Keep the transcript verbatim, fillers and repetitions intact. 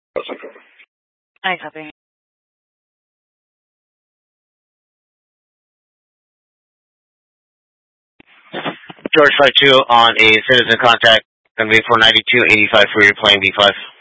I copy. George five two on a citizen contact, going to be for ninety-two eighty-five for your plane B five.